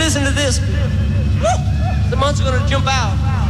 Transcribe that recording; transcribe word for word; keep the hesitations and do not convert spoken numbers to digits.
listen to this. Woo! The monster's gonna jump out.